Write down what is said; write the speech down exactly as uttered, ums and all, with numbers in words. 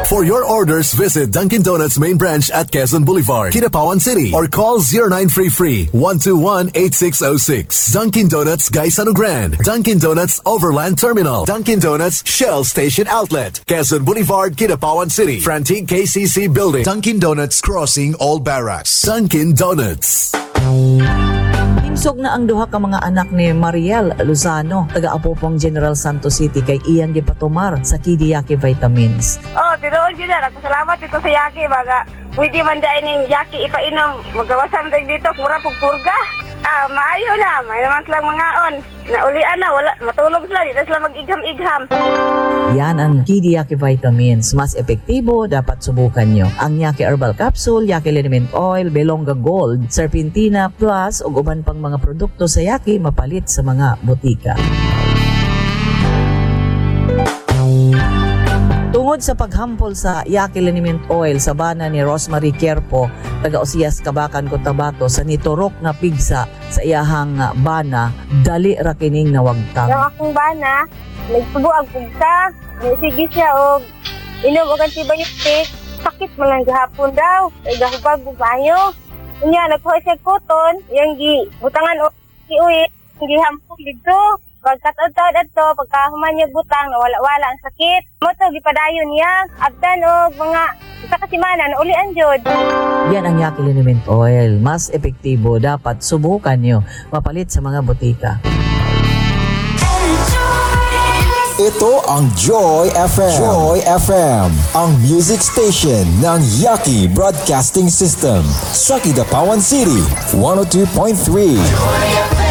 For your orders, visit Dunkin' Donuts main branch at Quezon Boulevard, Kidapawan City, or call zero nine three three, one two one, eight six zero six. Dunkin' Donuts Gaisano Grand, Dunkin' Donuts Overland Terminal, Dunkin' Donuts Shell Station Outlet, Quezon Boulevard, Kidapawan City, Frantic K C C Building, Dunkin' Donuts Crossing Old Barracks. Dunkin' Donuts. Himsog na ang duha ka mga anak ni Mariel Lozano, taga-Apopong General Santos City, kay Ian Gipatumar sa Kidi Yaki Vitamins. Oh, tinuod yun na. Salamat dito sa Yaki. Baga, pwede man dahil ng Yaki ipainom. Magawasan tayo dito, pura pagpurga. Ah, maayo na. May naman silang mga on. Naulian na, wala. Matulog sila. Dito sila mag-igham-igham. Yan ang Kidi Yaki Vitamins. Mas epektibo, dapat subukan nyo. Ang Yaki Herbal Capsule, Yaki Liniment Oil, Belonga Gold, Serpentina Plus, ug uban pang mga produkto sa Yaki mapalit sa mga butika. Tungod sa paghampol sa Yaki Liniment Oil sa bana ni Rosemary Querpo, taga-Osiyas Kabakan, Cotabato, sa niturok na pigsa sa iyahang bana, dali ra kining nawagtang. Yung akong bana, nagsubo ang pugsa, nagsige siya o inom og antibiotic, sakit man lang gihapon daw, ay gahubag og bayo. Unya nagkuha siya koton, yang gi butangan o iuwi, gihampol dito. Pagkataod-taod ato, pagkahuman niya butang, nawala-wala ang sakit. Mo to gipadayon niya, abdan og mga isa ka semana naulian jud. Yan ang Yaki Liniment Oil, mas epektibo, dapat subukan nyo, mapalit sa mga butika. Ito ang Joy F M. Joy F M, ang music station ng Yaki Broadcasting System sa Kidapawan City, one oh two point three. Joy F M.